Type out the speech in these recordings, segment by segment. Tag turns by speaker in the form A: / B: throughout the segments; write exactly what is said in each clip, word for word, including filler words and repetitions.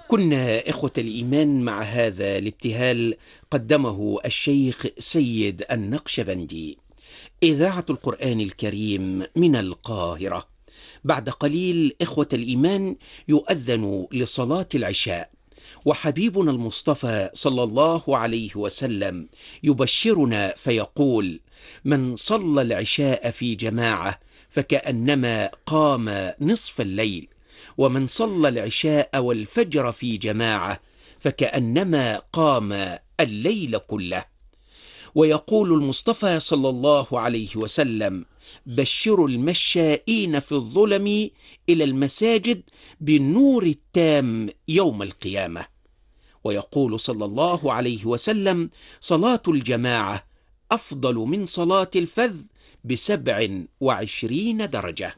A: كنا إخوة الإيمان مع هذا الابتهال قدمه الشيخ سيد النقشبندي. إذاعة القرآن الكريم من القاهرة. بعد قليل إخوة الإيمان يؤذن لصلاة العشاء، وحبيبنا المصطفى صلى الله عليه وسلم يبشرنا فيقول: من صلى العشاء في جماعة فكأنما قام نصف الليل، ومن صلى العشاء والفجر في جماعة فكأنما قام الليل كله. ويقول المصطفى صلى الله عليه وسلم: بشروا المشائين في الظلم إلى المساجد بالنور التام يوم القيامة. ويقول صلى الله عليه وسلم: صلاة الجماعة أفضل من صلاة الفذ بسبع وعشرين درجة.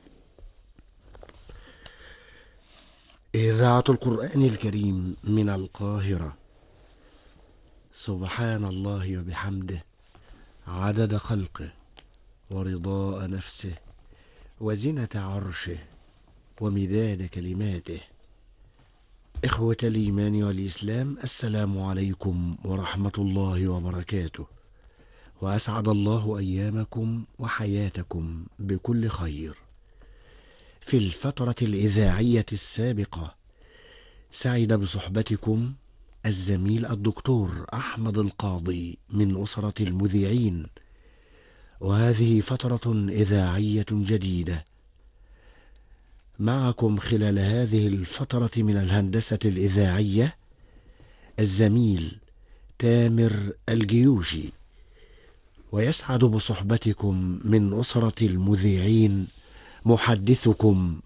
B: إذاعة القرآن الكريم من القاهرة. سبحان الله وبحمده عدد خلقه ورضاء نفسه وزنة عرشه ومداد كلماته. إخوة الإيمان والإسلام، السلام عليكم ورحمة الله وبركاته، وأسعد الله أيامكم وحياتكم بكل خير. في الفترة الإذاعية السابقة سعد بصحبتكم الزميل الدكتور أحمد القاضي من أسرة المذيعين، وهذه فترة إذاعية جديدة. معكم خلال هذه الفترة من الهندسة الإذاعية الزميل تامر الجيوشي، ويسعد بصحبتكم من أسرة المذيعين محدثكم